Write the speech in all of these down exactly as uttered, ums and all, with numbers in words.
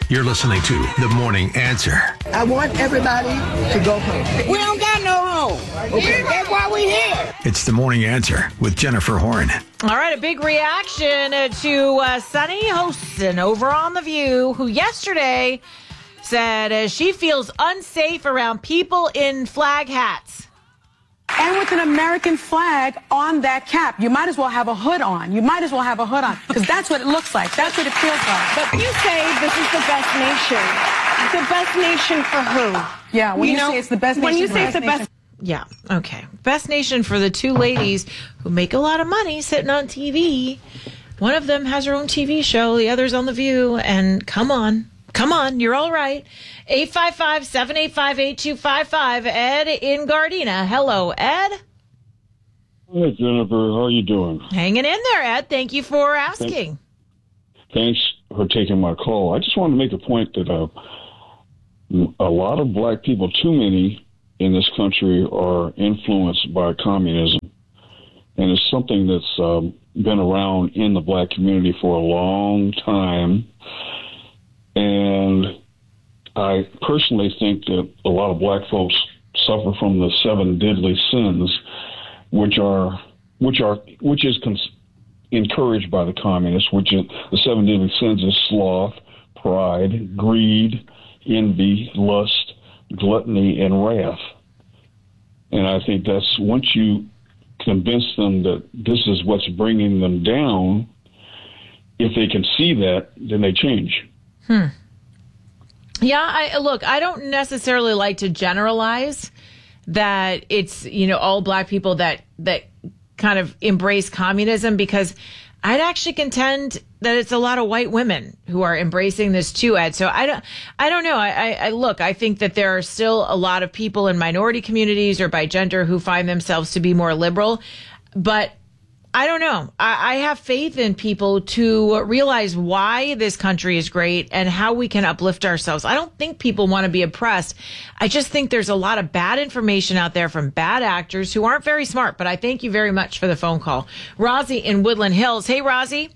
You're listening to The Morning Answer. I want everybody to go home. We don't got no home. Okay. That's why we here. It's The Morning Answer with Jennifer Horn. All right, a big reaction to uh, Sunny Hostin over on The View, who yesterday said uh, she feels unsafe around people in flag hats. And with an American flag on that cap. You might as well have a hood on. You might as well have a hood on. Because that's what it looks like. That's what it feels like. But you say this is the best nation. The best nation for who? Yeah, when you, you know, say it's the best nation. When you for say it's the nation. best. Yeah, okay. Best nation for the two ladies who make a lot of money sitting on T V. One of them has her own T V show. The other's on The View. And come on. Come on. You're all right. eight five five, seven eight five, eight two five five. Ed in Gardena. Hello, Ed. Hey, Jennifer. How are you doing? Hanging in there, Ed. Thank you for asking. Thanks for taking my call. I just wanted to make a point that uh, a lot of black people, too many in this country, are influenced by communism. And it's something that's um, been around in the black community for a long time. And I personally think that a lot of black folks suffer from the seven deadly sins, which are which are which is cons- encouraged by the communists. Which is the seven deadly sins is sloth, pride, greed, envy, lust, gluttony, and wrath. And I think that's once you convince them that this is what's bringing them down, if they can see that, then they change. Hmm. Yeah, I look, I don't necessarily like to generalize that it's, you know, all black people that that kind of embrace communism, because I'd actually contend that it's a lot of white women who are embracing this too, Ed. So I don't, I don't know. I, I, I look, I think that there are still a lot of people in minority communities or by gender who find themselves to be more liberal, but I don't know. I, I have faith in people to realize why this country is great and how we can uplift ourselves. I don't think people want to be oppressed. I just think there's a lot of bad information out there from bad actors who aren't very smart. But I thank you very much for the phone call. Rosie in Woodland Hills. Hey, Rosie.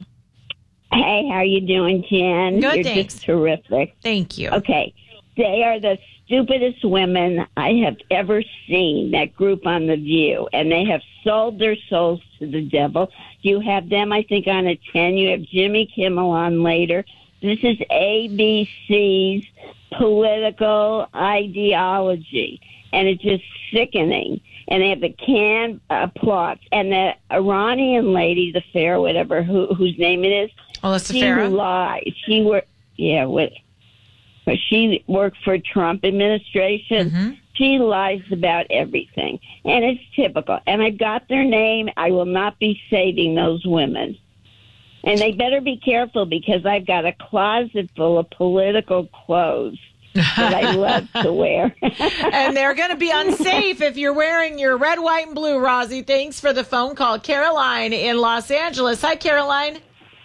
Hey, how you doing, Jen? Good, You're thanks. just terrific. Thank you. Okay. They are the stupidest women I have ever seen, that group on The View, and they have sold their souls to the devil. You have them, I think, on a ten. You have Jimmy Kimmel on later. This is A B C's political ideology, and it's just sickening. And they have the canned uh, plots, and the Iranian lady, the fair, whatever, who, whose name it is, Alyssa she Farah? lies. She worked, yeah, with, but she worked for Trump administration. Mm-hmm. She lies about everything, and it's typical. And I got their name. I will not be saving those women. And they better be careful, because I've got a closet full of political clothes that I love to wear. And they're going to be unsafe if you're wearing your red, white, and blue, Rosie. Thanks for the phone call. Caroline in Los Angeles. Hi, Caroline.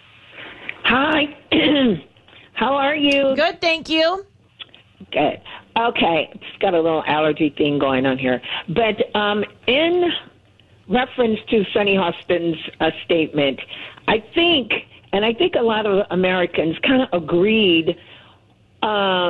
Hi. How are you? Good, thank you. Good. Okay. It's got a little allergy thing going on here. But um, in reference to Sunny Hostin's uh, statement, I think, and I think a lot of Americans kind of agreed, uh,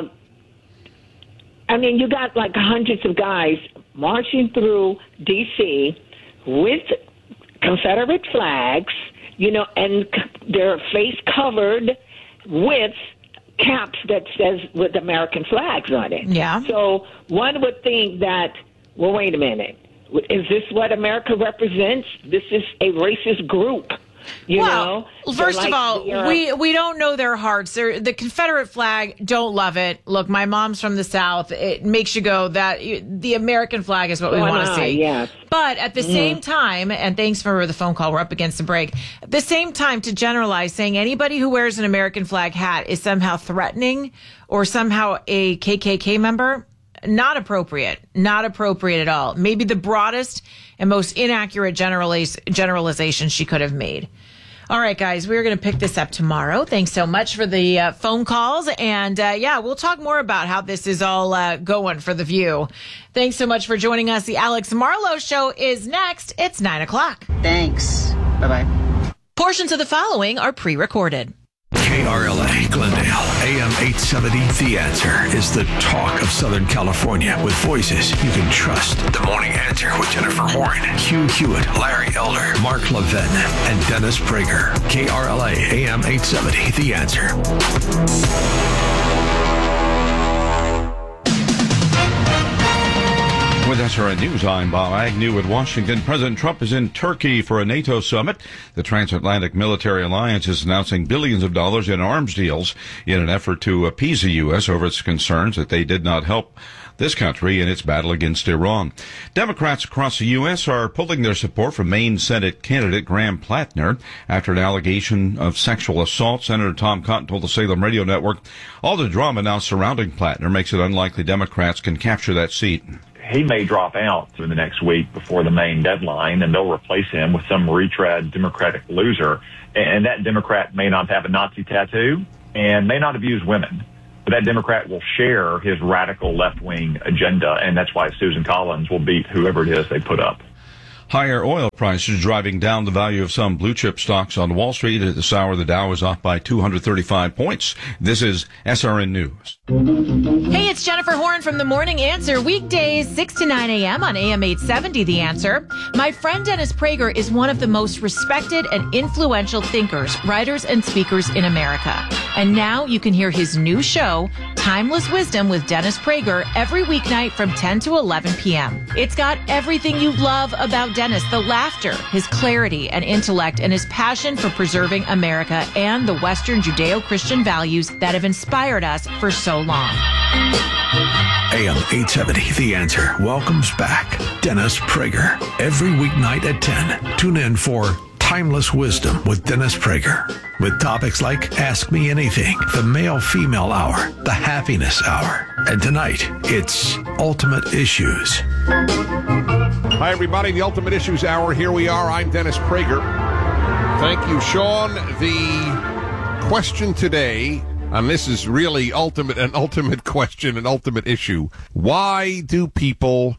I mean, you got like hundreds of guys marching through D C with Confederate flags, you know, and their face covered with caps that says with American flags on it. Yeah. So one would think that, well, wait a minute. Is this what America represents? This is a racist group. You well, know? first like of all, the, uh, we we don't know their hearts. They're, the Confederate flag, don't love it. Look, my mom's from the South. It makes you go that the American flag is what we Why want to not? see. Yes. But at the Mm. same time, and thanks for the phone call, we're up against the break. At the same time, to generalize, saying anybody who wears an American flag hat is somehow threatening or somehow a K K K member, not appropriate. Not appropriate at all. Maybe the broadest and most inaccurate generaliz- generalization she could have made. All right, guys, we're going to pick this up tomorrow. Thanks so much for the uh, phone calls. And, uh, yeah, we'll talk more about how this is all uh, going for The View. Thanks so much for joining us. The Alex Marlowe Show is next. It's nine o'clock. Thanks. Bye-bye. Portions of the following are pre-recorded. K R L A, Glendale, A M eight seventy, The Answer is the talk of Southern California with voices you can trust. The Morning Answer with Jennifer Horn, Hugh Hewitt, Larry Elder, Mark Levin, and Dennis Prager. K R L A A M eight seventy, The Answer. With S R N News, I'm Bob Agnew with Washington. President Trump is in Turkey for a NATO summit. The transatlantic military alliance is announcing billions of dollars in arms deals in an effort to appease the U S over its concerns that they did not help this country in its battle against Iran. Democrats across the U S are pulling their support from Maine Senate candidate Graham Plattner after an allegation of sexual assault. Senator Tom Cotton told the Salem Radio Network all the drama now surrounding Plattner makes it unlikely Democrats can capture that seat. He may drop out in the next week before the Maine deadline, and they'll replace him with some retread Democratic loser. And that Democrat may not have a Nazi tattoo and may not abuse women. But that Democrat will share his radical left-wing agenda, and that's why Susan Collins will beat whoever it is they put up. Higher oil prices driving down the value of some blue-chip stocks on Wall Street. At this hour, the Dow is off by two hundred thirty-five points. This is S R N News. Hey, it's Jennifer Horn from The Morning Answer. Weekdays, six to nine a.m. on A M eight seventy, The Answer. My friend Dennis Prager is one of the most respected and influential thinkers, writers, and speakers in America. And now you can hear his new show, Timeless Wisdom with Dennis Prager, every weeknight from ten to eleven p.m. It's got everything you love about Dennis, the laughter, his clarity and intellect, and his passion for preserving America and the Western Judeo-Christian values that have inspired us for so long. A M eight seventy, The Answer welcomes back Dennis Prager every weeknight at ten. Tune in for Timeless Wisdom with Dennis Prager, with topics like Ask Me Anything, the Male-Female Hour, the Happiness Hour, and tonight it's Ultimate Issues. Hi, everybody. The Ultimate Issues Hour. Here we are. I'm Dennis Prager. Thank you, Sean. The question today, and this is really ultimate, an ultimate question, an ultimate issue. Why do people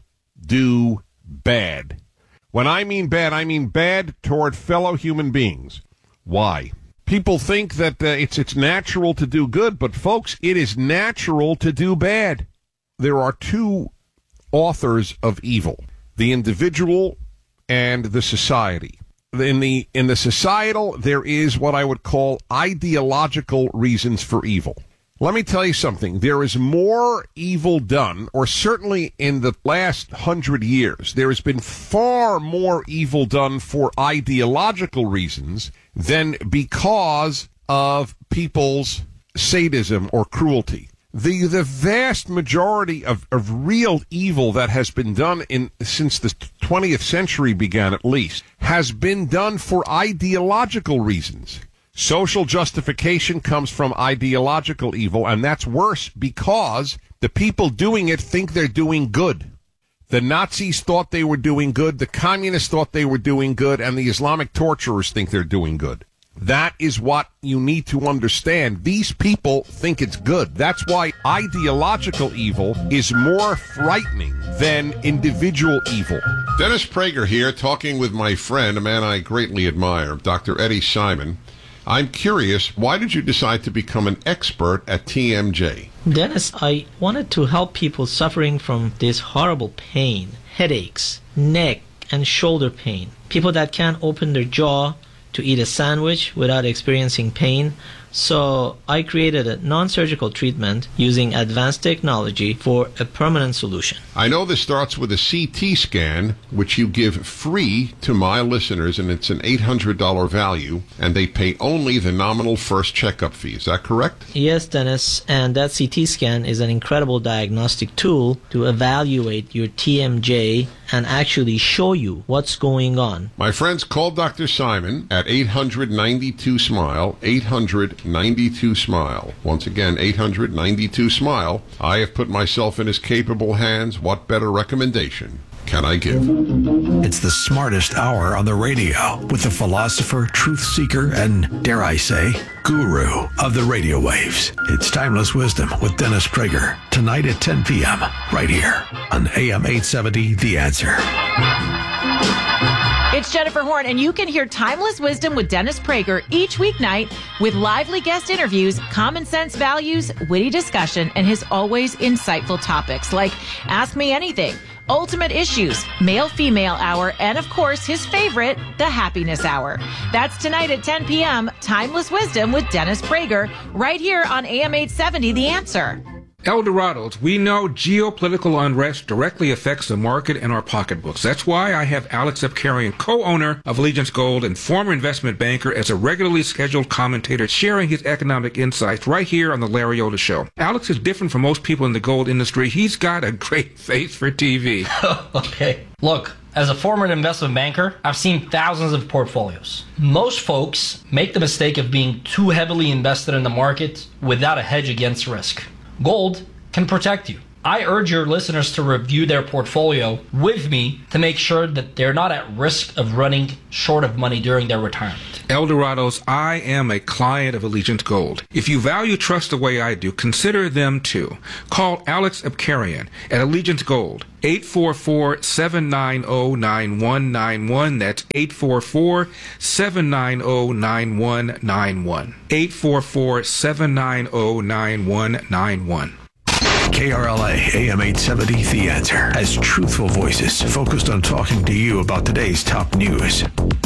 do bad? When I mean bad, I mean bad toward fellow human beings. Why? People think that uh, it's it's natural to do good, but folks, it is natural to do bad. There are two authors of evil: the individual and the society. In the in the societal, there is what I would call ideological reasons for evil. Let me tell you something. There is more evil done, or certainly in the last hundred years, there has been far more evil done for ideological reasons than because of people's sadism or cruelty. The the vast majority of, of real evil that has been done in since the twentieth century began, at least, has been done for ideological reasons. Social justification comes from ideological evil, and that's worse because the people doing it think they're doing good. The Nazis thought they were doing good, the communists thought they were doing good, and the Islamic torturers think they're doing good. That is what you need to understand. These people think it's good. That's why ideological evil is more frightening than individual evil. Dennis Prager here, talking with my friend, a man I greatly admire, Doctor Eddie Simon. I'm curious, why did you decide to become an expert at T M J? Dennis, I wanted to help people suffering from this horrible pain, headaches, neck and shoulder pain, people that can't open their jaw to eat a sandwich without experiencing pain. So I created a non-surgical treatment using advanced technology for a permanent solution. I know this starts with a C T scan, which you give free to my listeners, and it's an eight hundred dollars value, and they pay only the nominal first checkup fee. Is that correct? Yes, Dennis, and that C T scan is an incredible diagnostic tool to evaluate your T M J and actually show you what's going on. My friends, call Doctor Simon at eight hundred ninety-two SMILE, eight hundred ninety-two SMILE. Once again, eight hundred ninety-two SMILE. I have put myself in his capable hands. What better recommendation can I give? It's the smartest hour on the radio with the philosopher, truth seeker, and, dare I say, guru of the radio waves. It's Timeless Wisdom with Dennis Prager, tonight at ten p.m., right here on A M eight seventy, The Answer. It's Jennifer Horn, and you can hear Timeless Wisdom with Dennis Prager each weeknight with lively guest interviews, common sense values, witty discussion, and his always insightful topics like Ask Me Anything, Ultimate Issues, Male-Female Hour, and of course, his favorite, the Happiness Hour. That's tonight at ten p.m., Timeless Wisdom with Dennis Prager, right here on A M eight seventy, The Answer. Eldorados, we know geopolitical unrest directly affects the market and our pocketbooks. That's why I have Alex Abkarian, co-owner of Allegiance Gold and former investment banker, as a regularly scheduled commentator sharing his economic insights right here on the Larry Oda Show. Alex is different from most people in the gold industry. He's got a great face for T V. Okay. Look, as a former investment banker, I've seen thousands of portfolios. Most folks make the mistake of being too heavily invested in the market without a hedge against risk. Gold can protect you. I urge your listeners to review their portfolio with me to make sure that they're not at risk of running short of money during their retirement. Eldorados, I am a client of Allegiance Gold. If you value trust the way I do, consider them too. Call Alex Abkarian at Allegiance Gold, eight four four, seven nine zero, nine one nine one. That's eight four four, seven nine zero, nine one nine one. eight four four, seven nine zero, nine one nine one. K R L A A M eight seventy, The Answer, has truthful voices focused on talking to you about today's top news.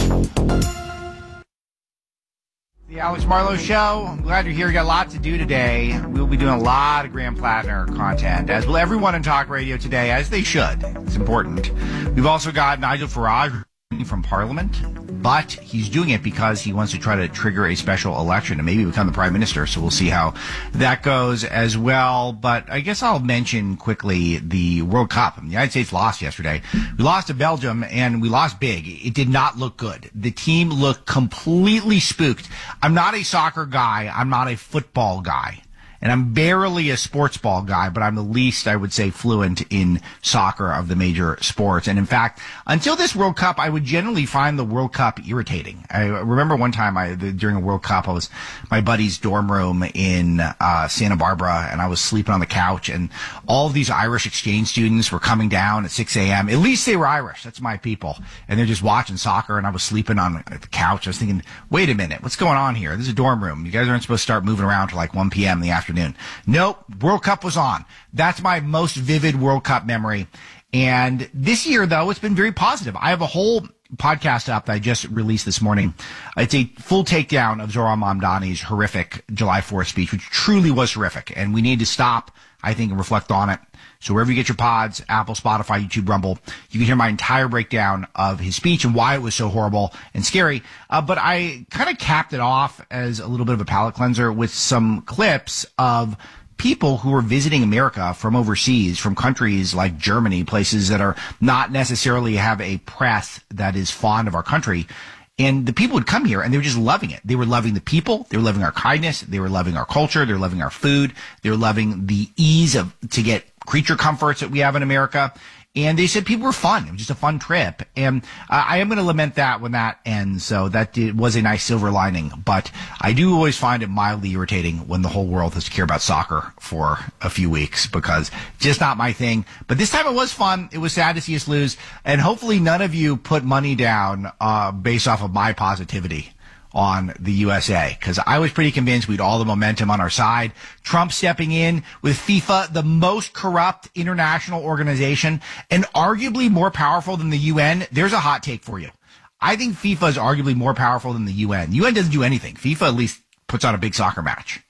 The Alex Marlowe Show. I'm glad you're here. We got a lot to do today. We'll be doing a lot of Graham Plattner content, as will everyone in talk radio today, as they should. It's important. We've also got Nigel Farage from Parliament, but he's doing it because he wants to try to trigger a special election and maybe become the prime minister. So we'll see how that goes as well. But I guess I'll mention quickly the World Cup. The United States lost yesterday. We lost to Belgium, and we lost big. It did not look good. The team looked completely spooked. I'm not a soccer guy. I'm not a football guy. And I'm barely a sports ball guy, but I'm the least, I would say, fluent in soccer of the major sports. And in fact, until this World Cup, I would generally find the World Cup irritating. I remember one time I, during a World Cup, I was my buddy's dorm room in uh, Santa Barbara, and I was sleeping on the couch, and all of these Irish exchange students were coming down at six a.m. At least they were Irish. That's my people. And they're just watching soccer, and I was sleeping on the couch. I was thinking, wait a minute, what's going on here? This is a dorm room. You guys aren't supposed to start moving around till like one p.m. in the afternoon. Nope, World Cup was on. That's my most vivid World Cup memory. And this year, though, it's been very positive. I have a whole podcast up that I just released this morning. It's a full takedown of Zohran Mamdani's horrific July fourth speech, which truly was horrific. And we need to stop, I think, and reflect on it. So wherever you get your pods, Apple, Spotify, YouTube, Rumble, you can hear my entire breakdown of his speech and why it was so horrible and scary. Uh, but I kind of capped it off as a little bit of a palate cleanser with some clips of people who are visiting America from overseas, from countries like Germany, places that are not necessarily have a press that is fond of our country. And the people would come here and they were just loving it. They were loving the people. They were loving our kindness. They were loving our culture. They were loving our food. They were loving the ease of to get creature comforts that we have in America. And they said people were fun. It was just a fun trip. And uh, I am going to lament that when that ends. So that did, was a nice silver lining. But I do always find it mildly irritating when the whole world has to care about soccer for a few weeks, because just not my thing. But this time it was fun. It was sad to see us lose. And hopefully none of you put money down uh, based off of my positivity on the U S A, because I was pretty convinced we'd all the momentum on our side. Trump stepping in with FIFA, the most corrupt international organization and arguably more powerful than the U N. There's a hot take for you. I think FIFA is arguably more powerful than the U N. U N doesn't do anything. FIFA at least puts on a big soccer match.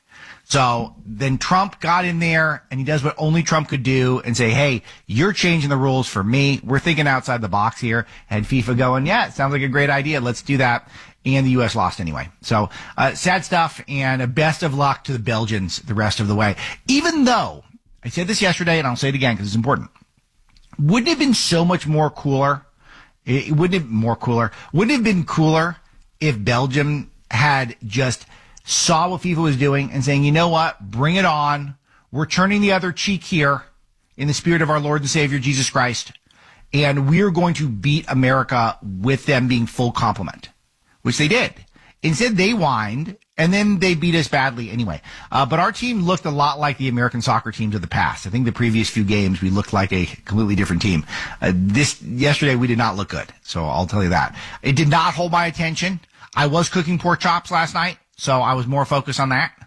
So then Trump got in there and he does what only Trump could do and say, hey, you're changing the rules for me. We're thinking outside the box here. And FIFA going, yeah, it sounds like a great idea. Let's do that. And the U S lost anyway. So uh, sad stuff, and uh, best of luck to the Belgians the rest of the way. Even though, I said this yesterday and I'll say it again because it's important, wouldn't it have been so much more cooler? It, it wouldn't have more cooler. Wouldn't it have been cooler if Belgium had just saw what FIFA was doing and saying, you know what, bring it on. We're turning the other cheek here in the spirit of our Lord and Savior, Jesus Christ. And we're going to beat America with them being full complement, which they did. Instead, they whined And then they beat us badly anyway. Uh, but our team looked a lot like the American soccer teams of the past. I think the previous few games we looked like a completely different team. Uh, this yesterday we did not look good, so I'll tell you that. It did not hold my attention. I was cooking pork chops last night, so I was more focused on that.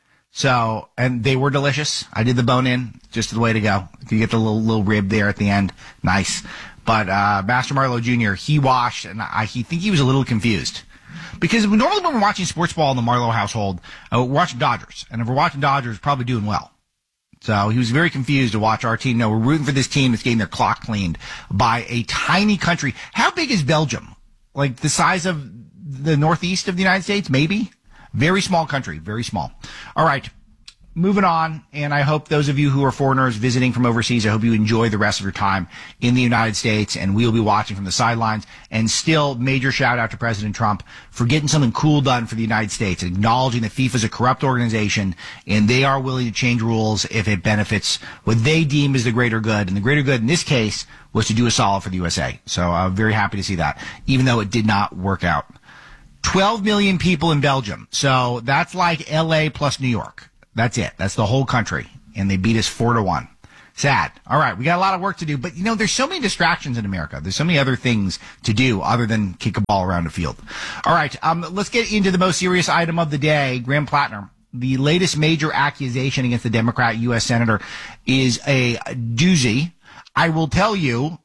So, and they were delicious. I did the bone in, just the way to go. You get the little little rib there at the end, nice. But uh, Master Marlowe Junior, he watched, and I he think he was a little confused. Because normally when we're watching sports ball in the Marlowe household, uh, we're watching Dodgers. And if we're watching Dodgers, we're probably doing well. So he was very confused to watch our team. No, we're rooting for this team that's getting their clock cleaned by a tiny country. How big is Belgium? Like the size of the northeast of the United States, maybe? Very small country, very small. All right. Moving on, and I hope those of you who are foreigners visiting from overseas, I hope you enjoy the rest of your time in the United States, and we'll be watching from the sidelines. And still, major shout out to President Trump for getting something cool done for the United States, acknowledging that FIFA is a corrupt organization, and they are willing to change rules if it benefits what they deem is the greater good. And the greater good in this case was to do a solid for the U S A. So I'm very happy to see that, even though it did not work out. twelve million people in Belgium. So that's like L A plus New York. That's it. That's the whole country. And they beat us four to one. Sad. All right. We got a lot of work to do. But, you know, there's so many distractions in America. There's so many other things to do other than kick a ball around the field. All right. Um, let's get into the most serious item of the day. Graham Plattner. The latest major accusation against the Democrat U S Senator is a doozy. I will tell you,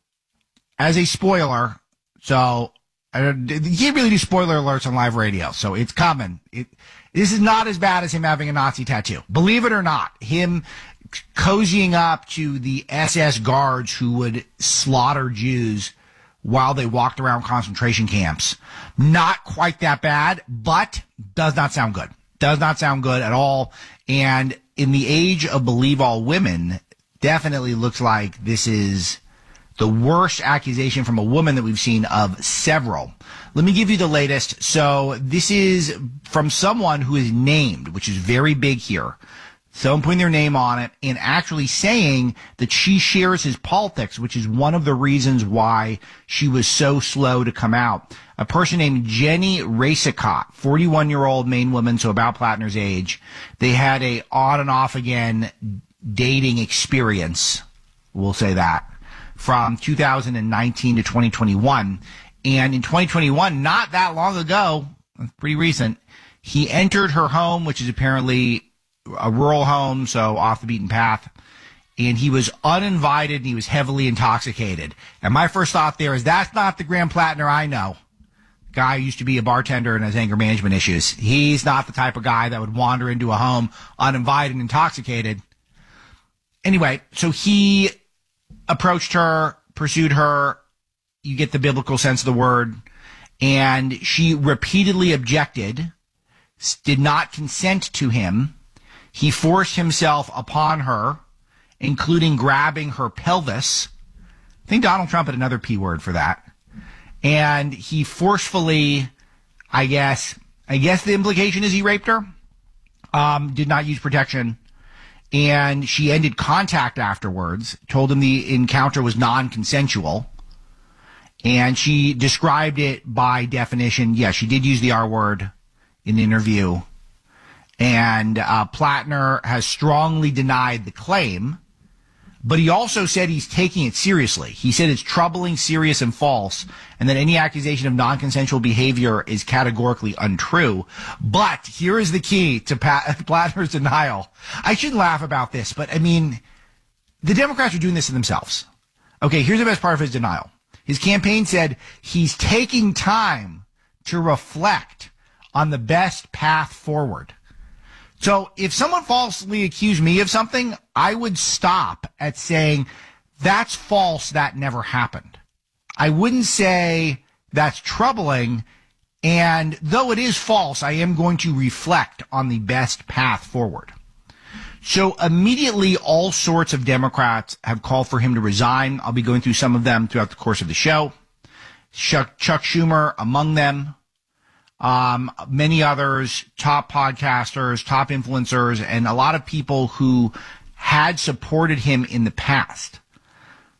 as a spoiler, so uh, you can't really do spoiler alerts on live radio. So it's coming. It, This is not as bad as him having a Nazi tattoo. Believe it or not, him cozying up to the S S guards who would slaughter Jews while they walked around concentration camps. Not quite that bad, but does not sound good. Does not sound good at all. And in the age of believe all women, definitely looks like this is the worst accusation from a woman that we've seen of several. Let me give you the latest. So this is from someone who is named, which is very big here. Someone putting their name on it and actually saying that she shares his politics, which is one of the reasons why she was so slow to come out. A person named Jenny Racicott, forty-one-year-old Maine woman, so about Plattner's age. They had a on and off again dating experience, we'll say that, from two thousand nineteen to twenty twenty-one. And in twenty twenty-one, not that long ago, pretty recent, he entered her home, which is apparently a rural home, so off the beaten path. And he was uninvited and he was heavily intoxicated. And my first thought there is that's not the Graham Plattner I know. Guy who used to be a bartender and has anger management issues. He's not the type of guy that would wander into a home uninvited and intoxicated. Anyway, so he approached her, pursued her. You get the biblical sense of the word. And she repeatedly objected, did not consent to him. He forced himself upon her, including grabbing her pelvis. I think Donald Trump had another P word for that. And he forcefully, I guess, I guess the implication is he raped her, um, did not use protection. And she ended contact afterwards, told him the encounter was non-consensual. And she described it by definition. Yeah, she did use the R word in the interview. And uh, Plattner has strongly denied the claim. But he also said he's taking it seriously. He said it's troubling, serious, and false, and that any accusation of non-consensual behavior is categorically untrue. But here is the key to Pat- Plattner's denial. I shouldn't laugh about this, but I mean, the Democrats are doing this to themselves. Okay, here's the best part of his denial. His campaign said he's taking time to reflect on the best path forward. So if someone falsely accused me of something, I would stop at saying, that's false, that never happened. I wouldn't say that's troubling, and though it is false, I am going to reflect on the best path forward. So immediately, all sorts of Democrats have called for him to resign. I'll be going through some of them throughout the course of the show. Chuck, Chuck Schumer among them. Um, many others, top podcasters, top influencers, and a lot of people who had supported him in the past.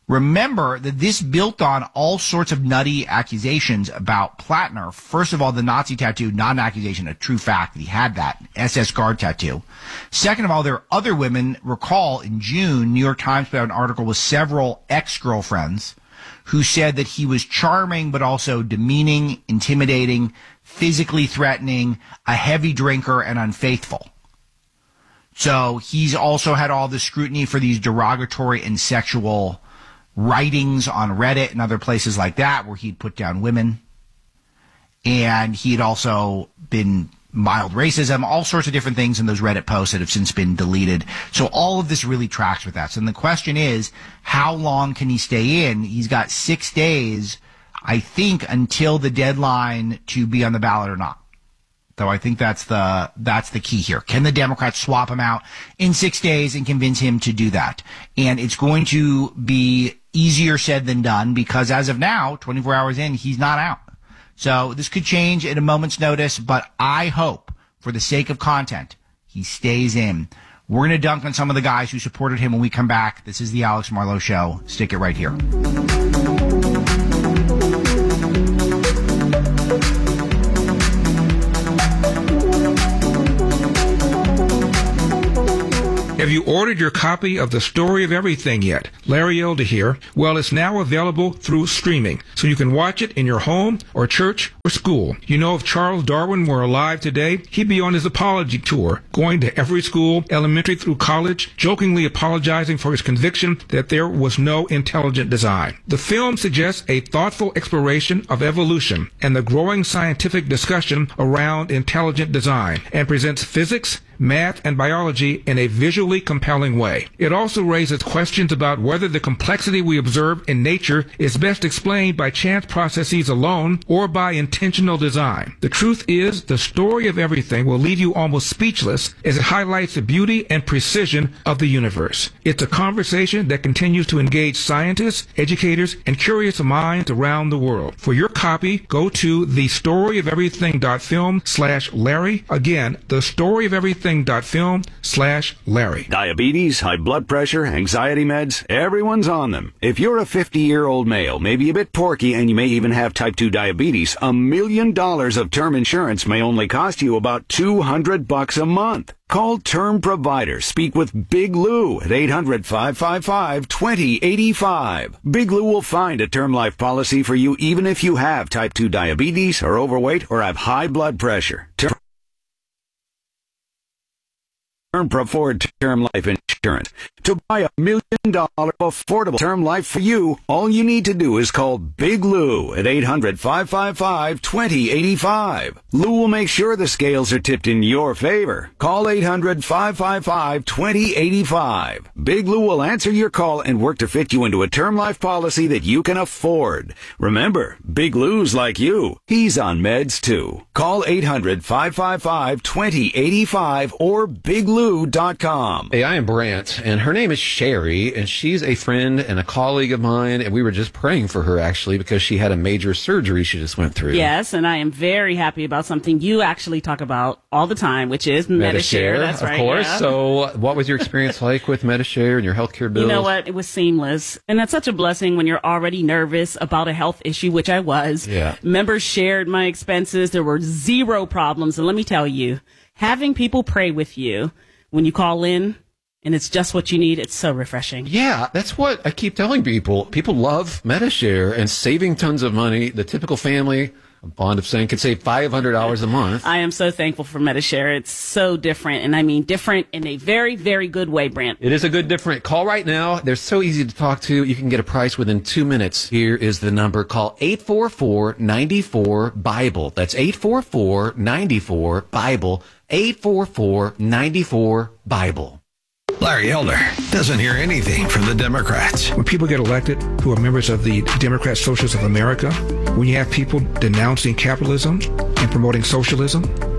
Remember that this built on all sorts of nutty accusations about Plattner. First of all, the Nazi tattoo, not an accusation, a true fact that he had that S S guard tattoo. Second of all, there are other women. Recall in June, New York Times put out an article with several ex-girlfriends who said that he was charming but also demeaning, intimidating, physically threatening, a heavy drinker, and unfaithful. So he's also had all the scrutiny for these derogatory and sexual writings on Reddit and other places like that where he'd put down women. And he'd also been mild racism, all sorts of different things in those Reddit posts that have since been deleted. So all of this really tracks with that. So the question is, how long can he stay in? He's got six days, I think, until the deadline to be on the ballot or not. So I think that's the that's the key here. Can the Democrats swap him out in six days and convince him to do that? And it's going to be easier said than done because as of now, twenty-four hours in, he's not out. So this could change at a moment's notice, but I hope, for the sake of content, he stays in. We're going to dunk on some of the guys who supported him when we come back. This is the Alex Marlowe Show. Stick it right here. Have you ordered your copy of The Story of Everything yet? Larry Elder here. Well, it's now available through streaming, so you can watch it in your home or church or school. You know, if Charles Darwin were alive today, he'd be on his apology tour, going to every school, elementary through college, jokingly apologizing for his conviction that there was no intelligent design. The film suggests a thoughtful exploration of evolution and the growing scientific discussion around intelligent design, and presents physics, math, and biology in a visually compelling way. It also raises questions about whether the complexity we observe in nature is best explained by chance processes alone or by intentional design. The truth is, The Story of Everything will leave you almost speechless as it highlights the beauty and precision of the universe. It's a conversation that continues to engage scientists, educators, and curious minds around the world. For your copy, go to the story of everything dot film slash Larry. Again, the story of everything dot film slash Larry. Diabetes, high blood pressure, anxiety meds, everyone's on them. If you're a fifty-year-old male, maybe a bit porky, and you may even have type two diabetes, a million dollars of term insurance may only cost you about two hundred bucks a month. Call Term Provider. Speak with Big Lou at eight hundred, five five five, two zero eight five. Big Lou will find a term life policy for you even if you have type two diabetes, are overweight, or have high blood pressure. Term Ford Term Life Insurance. To buy a million dollar affordable term life for you, all you need to do is call Big Lou at eight hundred, five five five, two zero eight five. Lou will make sure the scales are tipped in your favor. Call eight hundred, five five five, two zero eight five. Big Lou will answer your call and work to fit you into a term life policy that you can afford. Remember, Big Lou's like you. He's on meds too. Call eight hundred, five five five, two zero eight five or big lou dot com. Hey, I am Brant, and her name is Sherry, and she's a friend and a colleague of mine, and we were just praying for her, actually, because she had a major surgery she just went through. Yes, and I am very happy about something you actually talk about all the time, which is Medi-Share. That's of right, course. yeah. So what was your experience like with Medi-Share and your healthcare bills? You know what? It was seamless. And that's such a blessing when you're already nervous about a health issue, which I was. Yeah. Members shared my expenses. There were zero problems. And let me tell you, having people pray with you when you call in, and it's just what you need, it's so refreshing. Yeah, that's what I keep telling people. People love Medi-Share and saving tons of money. The typical family, I'm fond of saying, can save five hundred dollars a month. I am so thankful for Medi-Share. It's so different, and I mean different in a very, very good way, Brant. It is a good different. Call right now. They're so easy to talk to. You can get a price within two minutes. Here is the number. Call eight four four, nine four, BIBLE. That's eight four four, nine four, BIBLE. eight four four, nine four, BIBLE. Larry Elder doesn't hear anything from the Democrats. When people get elected who are members of the Democrat Socialists of America, when you have people denouncing capitalism and promoting socialism,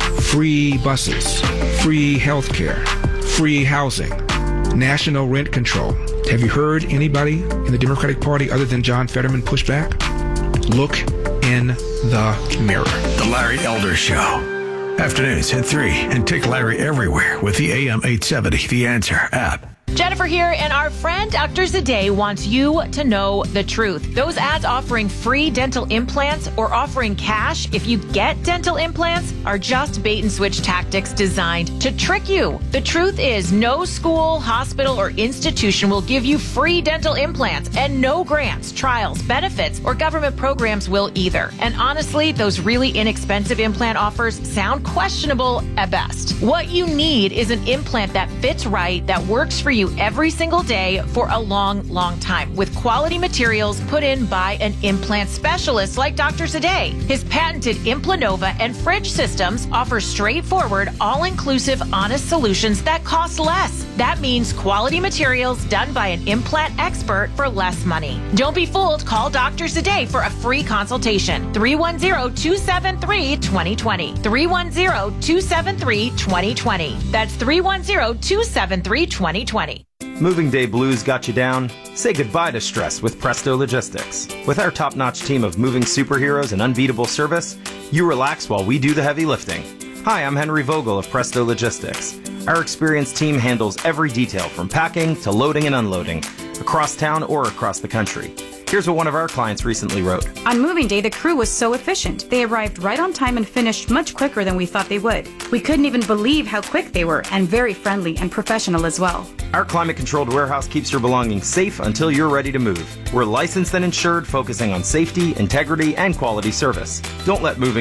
free buses, free health care, free housing, national rent control. Have you heard anybody in the Democratic Party other than John Fetterman push back? Look in the mirror. The Larry Elder Show. Afternoons at three, and take Larry everywhere with the A M eight seventy The Answer app. Jennifer here, and our friend Doctor Zade wants you to know the truth. Those ads offering free dental implants or offering cash if you get dental implants are just bait and switch tactics designed to trick you. The truth is, no school, hospital, or institution will give you free dental implants, and no grants, trials, benefits, or government programs will either. And honestly, those really inexpensive implant offers sound questionable at best. What you need is an implant that fits right, that works for you every single day for a long, long time, with quality materials put in by an implant specialist like Doctor Zade. His patented Implanova and Fridge systems offer straightforward, all-inclusive, honest solutions that cost less. That means quality materials done by an implant expert for less money. Don't be fooled. Call Doctor Zade for a free consultation. three one zero, two seven three, two zero two zero. three one zero, two seven three, two zero two zero. That's three one zero, two seven three, two zero two zero. Moving day blues got you down? Say goodbye to stress with Presto Logistics. With our top-notch team of moving superheroes and unbeatable service, you relax while we do the heavy lifting. Hi, I'm Henry Vogel of Presto Logistics. Our experienced team handles every detail from packing to loading and unloading, across town or across the country. Here's what one of our clients recently wrote. On moving day, the crew was so efficient. They arrived right on time and finished much quicker than we thought they would. We couldn't even believe how quick they were, and very friendly and professional as well. Our climate-controlled warehouse keeps your belongings safe until you're ready to move. We're licensed and insured, focusing on safety, integrity, and quality service. Don't let moving